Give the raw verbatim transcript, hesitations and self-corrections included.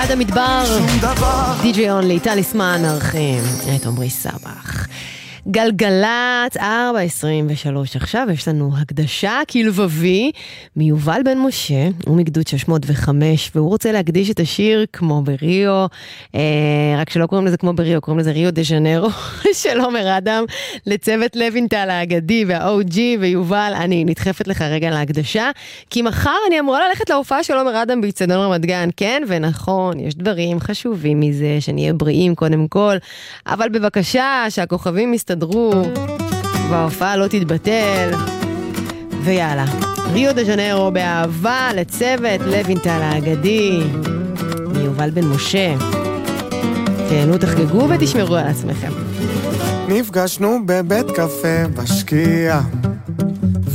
המדבר, די-ג'יי אונלי, טליסמן, ערכים, את עומרי סבח. גלגלת ארבע עשרים ושלוש. עכשיו יש לנו הקדשה כלבבי מיובל בן משה, הוא מגדוד שש מאות וחמש, והוא רוצה להקדיש את השיר כמו בריו, אה, רק שלא קוראים לזה כמו בריו, קוראים לזה ריו דה ז'נרו, של עומר אדם, לצוות לוינטל האגדי וה-או ג'י, ויובל, אני נדחפת לך רגע להקדשה, כי מחר אני אמורה ללכת להופעה של עומר אדם באצטדיון רמת גן, כן? ונכון, יש דברים חשובים מזה, שנהיה בריאים קודם כל, אבל בבקשה, שהכוכבים מסתדרו, וההופעה לא תתבטל, ויאללה, ריו דה ז'נרו באהבה לצוות לוינטל האגדי, מיובל בן משה. תהנו, תחגגו ותשמרו על עצמכם. נפגשנו בבית קפה בשקיעה,